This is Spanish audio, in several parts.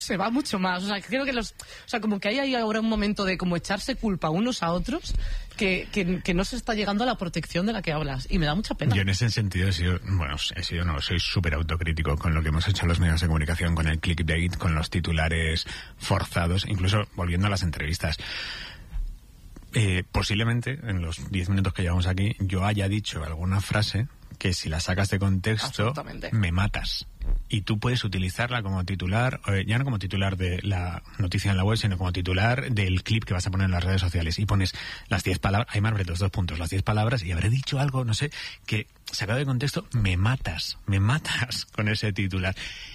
se va mucho más. O sea, creo que como que hay ahí ahora un momento de como echarse culpa unos a otros que no se está llegando a la protección de la que hablas. Y me da mucha pena. Yo en ese sentido soy súper autocrítico con lo que hemos hecho en los medios de comunicación, con el clickbait, con los titulares forzados, incluso volviendo a las entrevistas. Posiblemente, en los 10 minutos que llevamos aquí, yo haya dicho alguna frase que si la sacas de contexto me matas. Y tú puedes utilizarla como titular, ya no como titular de la noticia en la web, sino como titular del clip que vas a poner en las redes sociales. Y pones las 10 palabras, hay más bretos, 2 puntos, las 10 palabras, y habré dicho algo, no sé, que sacado de contexto me matas con ese titular.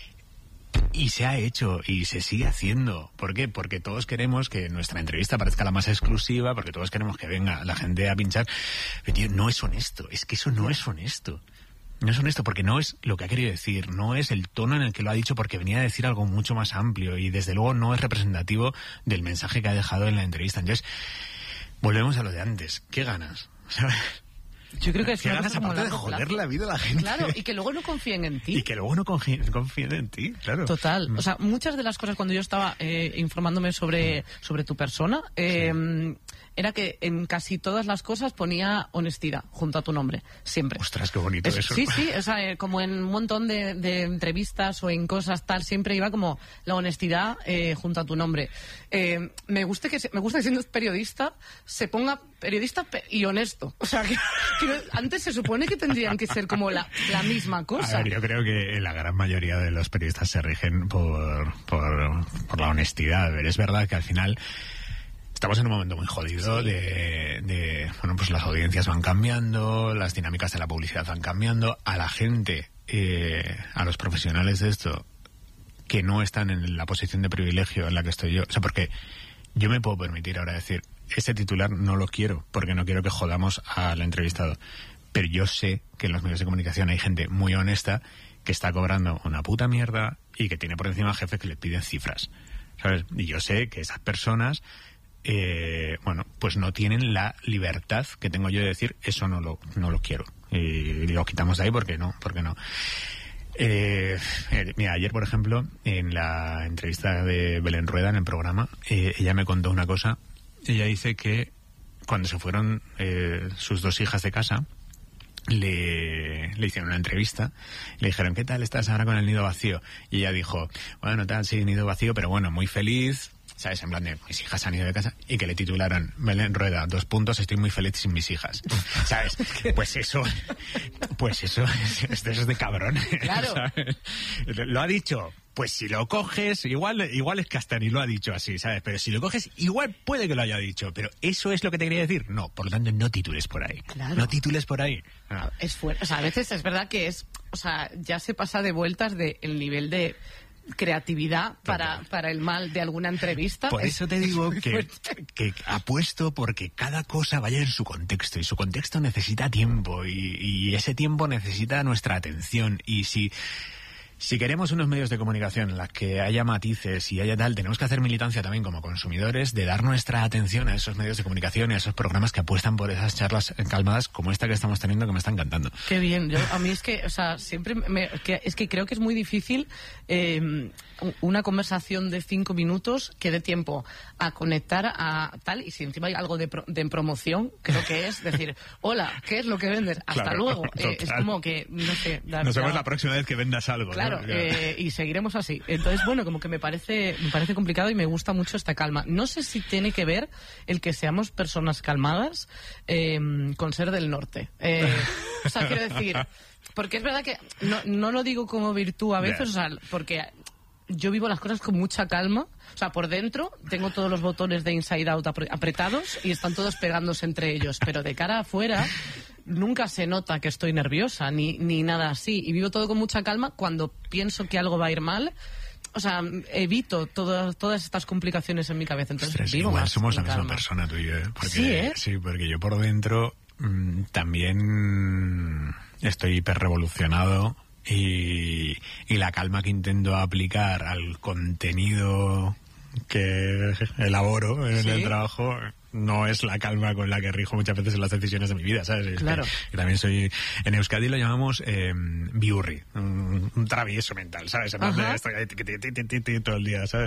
Y se ha hecho y se sigue haciendo. ¿Por qué? Porque todos queremos que nuestra entrevista parezca la más exclusiva, porque todos queremos que venga la gente a pinchar. Pero, tío, no es honesto. Es que eso no es honesto. No es honesto porque no es lo que ha querido decir, no es el tono en el que lo ha dicho, porque venía a decir algo mucho más amplio y desde luego no es representativo del mensaje que ha dejado en la entrevista. Entonces, volvemos a lo de antes. ¿Qué ganas? ¿Sabes? Yo creo que es ¿Qué ganas aparte de joder la vida a la gente? Claro, y que luego no confíen en ti. Y que luego no confíen en ti, claro. Total. O sea, muchas de las cosas cuando yo estaba informándome sobre tu persona, era que en casi todas las cosas ponía honestidad junto a tu nombre, siempre. Ostras, qué bonito eso. Sí, o sea, como en un montón de entrevistas o en cosas tal, siempre iba como la honestidad junto a tu nombre. Me gusta que siendo periodista se ponga periodista y honesto. O sea, que antes se supone que tendrían que ser como la misma cosa. A ver, yo creo que la gran mayoría de los periodistas se rigen por la honestidad. A ver, es verdad que al final estamos en un momento muy jodido bueno, pues las audiencias van cambiando, las dinámicas de la publicidad van cambiando, a la gente, a los profesionales de esto, que no están en la posición de privilegio en la que estoy yo. O sea, porque yo me puedo permitir ahora decir, ese titular no lo quiero, porque no quiero que jodamos al entrevistado. Pero yo sé que en los medios de comunicación hay gente muy honesta que está cobrando una puta mierda y que tiene por encima jefes que le piden cifras, ¿sabes? Y yo sé que esas personas pues no tienen la libertad que tengo yo de decir, eso no lo quiero. Y lo quitamos de ahí porque no. Mira, ayer, por ejemplo, en la entrevista de Belén Rueda en el programa, ella me contó una cosa. Ella dice que cuando se fueron sus 2 hijas de casa, le hicieron una entrevista, le dijeron, ¿qué tal estás ahora con el nido vacío? Y ella dijo, bueno, tal, sí, nido vacío, pero bueno, muy feliz, ¿sabes? En plan de, mis hijas han ido de casa, y que le titularan, Belén Rueda, 2 puntos, estoy muy feliz sin mis hijas, ¿sabes? Pues eso es de cabrón. Claro. ¿Sabes? Lo ha dicho. Pues si lo coges, igual es que hasta ni lo ha dicho así, ¿sabes? Pero si lo coges, igual puede que lo haya dicho. Pero ¿eso es lo que te quería decir? No, por lo tanto, no titules por ahí. Claro. No titules por ahí. Ah. Es fuerte. O sea, a veces es verdad que ya se pasa de vueltas el nivel de creatividad para el mal de alguna entrevista. Por eso te digo que apuesto porque cada cosa vaya en su contexto, y su contexto necesita tiempo, y ese tiempo necesita nuestra atención. Y si queremos unos medios de comunicación en los que haya matices y haya tal, tenemos que hacer militancia también como consumidores de dar nuestra atención a esos medios de comunicación y a esos programas que apuestan por esas charlas calmadas como esta que estamos teniendo, que me está encantando. Qué bien. A mí es que, o sea, siempre es que creo que es muy difícil una conversación de 5 minutos que dé tiempo a conectar a tal, y si encima hay algo de promoción, creo que es decir, hola, ¿qué es lo que vendes? Hasta claro, luego. Es como que, no sé. Nos vemos la próxima vez que vendas algo. Claro, ¿no? y seguiremos así. Entonces, bueno, como que me parece complicado y me gusta mucho esta calma. No sé si tiene que ver el que seamos personas calmadas con ser del norte. O sea, quiero decir, porque es verdad que no lo digo como virtud a veces, o sea, porque yo vivo las cosas con mucha calma. O sea, por dentro tengo todos los botones de Inside Out apretados y están todos pegándose entre ellos, pero de cara afuera nunca se nota que estoy nerviosa ni nada así, y vivo todo con mucha calma. Cuando pienso que algo va a ir mal, o sea, evito todas estas complicaciones en mi cabeza. Entonces, ostras, vivo igual más somos la calma. misma persona tú y yo, ¿eh? Porque, sí, ¿eh? Sí, porque yo por dentro también estoy hiperrevolucionado, y la calma que intento aplicar al contenido que elaboro en el trabajo no es la calma con la que rijo muchas veces en las decisiones de mi vida, ¿sabes? Claro. Que también soy... En Euskadi lo llamamos biurri, un travieso mental, ¿sabes? Todo el día, ¿sabes?